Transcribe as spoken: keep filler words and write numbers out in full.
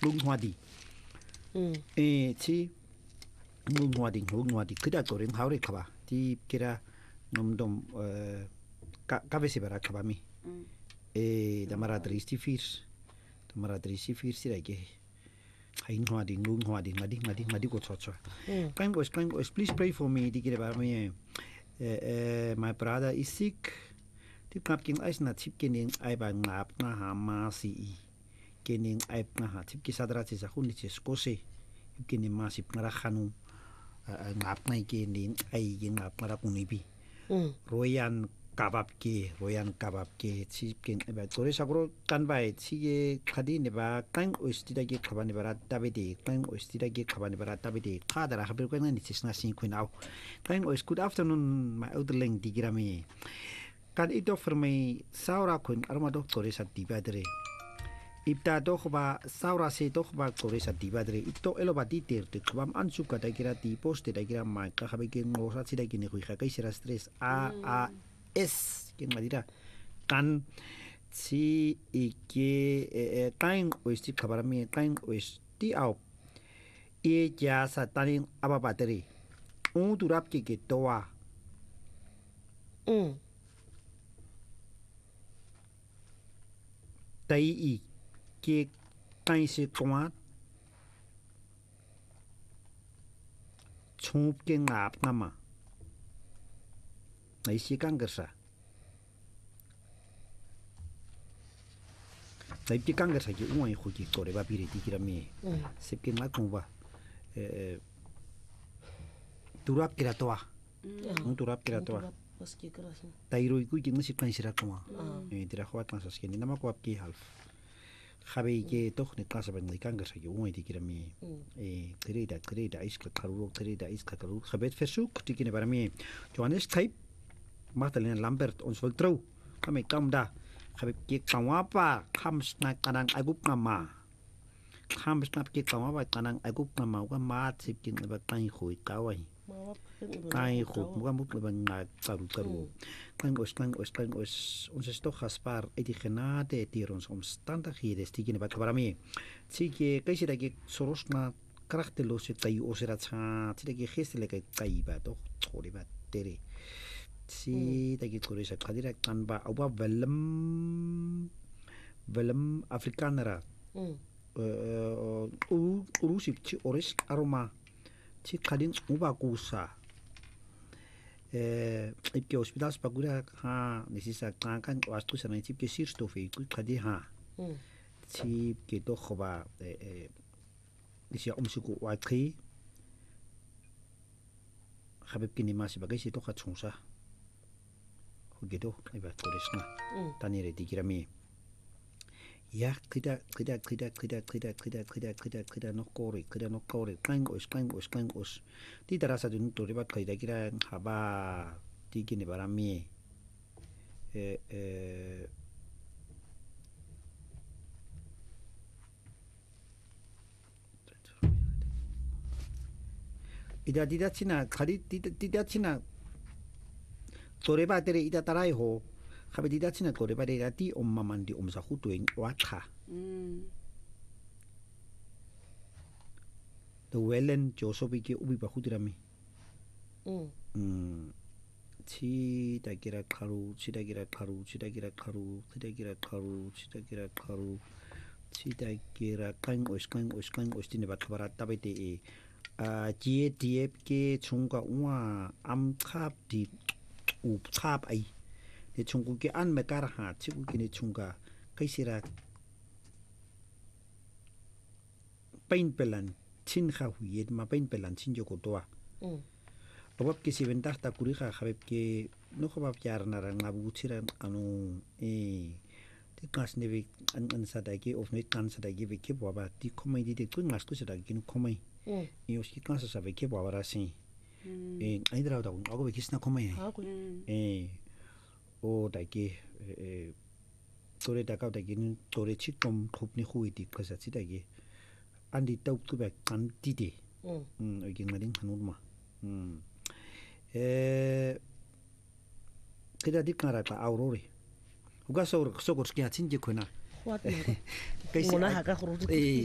lung hoa đi 에 치 뭉와딩 뭉와딩 그다 거린 하우리 카바 디 키라 놈돔 어 카베시바라 카바미 에 다마라 드리스티 피스 다마라 드리스티 피스라게 하인 화딩 뭉와딩 마딩 마딩 마디고 쳐쳐 kind was kind was please pray for me 디기레 바미 에 my brother is sick 디 깝킹 아이스나 칩게닝 아이바 납나 하마시 kening aip na ha tip ki sadra chi sa khun chi skose kini ma sip ngara khanu ngap nai ke ning ai yin ngap mara kuni bi royan kabab ke royan kabab ke chi ken ba tore sagro kan bai chi ge khadi ne ba kang ostida ge khabani bara tabidi kang ostida ge khabani bara tabidi khadara khaber ko ni chisna sin kuinau kang os good afternoon my ouderling digirami kan ito for me saura kun armado tore sa dibadre Ipta dohba saura se dohba koresa dibadre ito eloba diter te kwam ansu kata kira ti poste da kira ma ka habe ke ngosa sida kini hui ka sira stress a a s ke madira kan si ike time oisti khabarami time oisti au e ja sa tanin aba bateri un durap ke ke toa um tai i que cai se tomat chup ke ngap ngama ai si kang gersa tai ki kang gersa ki uai khu ki tore ba pire ti kirami sep ke ngak ba eh turap kira toa un turap kira toa tai roi ku ki ngi kan sira koma e tira khwat na sas ke ni nama ko ap ki half Habe ke toch ne klasa ben likan gersa ge uai dikirami e kreda kreda is ka karu kreda is ka karu gebed versoek dikine para mi Johannes type Magdalena Lambert ons wil trou kami kam da habe ke kawapa kam snack kanang agup nama kam snap ke kawapa kanang agup nama wa ma sip kin ba tai khoi kawai tai khoi mu mu ban na karu karu kan os kan os kan os ons is toch gaspar et die genade die ons omstandigheden stigen wat para mi sike kaisi da ke sorosna krachtelose tai osera cha tide ke geestelike tai ba toch thori ba tere si da ke thori sa khadira kan ba oba velum velum afrikanera uh u urusip chi oris aroma chi khadin uba kusa eh ke hospital spagura ha necesita kan kan wastu sana chip ke sir stofe ku khadi ha chip ke to khoba eh disia umsuku wa tri habib kini masi bagay si to khatchungsa hugedo iba koresna tanire digirami ya kida kida kida kida kida kida kida kida kida no kore kida no kore kang os kang os kang os ti darasa dun to ribat kida kira haba ti kini barami eh eh ida dida china khari dida china toreba tere ida tarai ho khabe dida china toreba de ti omma mandi omsa khutueng wa kha the wellen josobi ke ubi ba khudirami mm chi da gira kharu chi da gira kharu chi da gira kharu chi da gira kharu chi da gira kharu chi da gira kang os kang os kang os tine ba khabara tabete e a G D F ke chungka wa am khap di up khap ai de chungku ke an me kar ha chiku ke ne chungka kaisira pain pelan chin kha huyet ma pain pelan chin jo ko toa babab ke si ventas ta kuri kha khabeb ke no khabab yar na rang abu chiran anu e te kas ne ve an an sa da ke of ne kan sa da ke ve ke baba ti khomai di de kun ngas ko sa da ke khomai e os ki kan sa sa ve ke baba ra sin e ai dra da ago ve kisna khomai e o da ke e tore da ka da ke tore chi tom khop ni hui di ka sa chi da ke an di tau ku be kan ti de mm o ki ngading hanu ma mm eh kida dik kara ka aurore uga so so ko skia chinje khona wat na ka